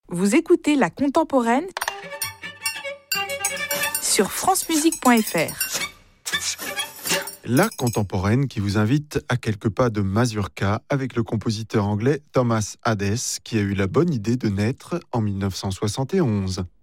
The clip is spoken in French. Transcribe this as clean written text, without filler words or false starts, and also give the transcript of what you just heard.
Vous écoutez La Contemporaine sur francemusique.fr. La Contemporaine qui vous invite à quelques pas de Mazurka avec le compositeur anglais Thomas Hadès qui a eu la bonne idée de naître en 1971.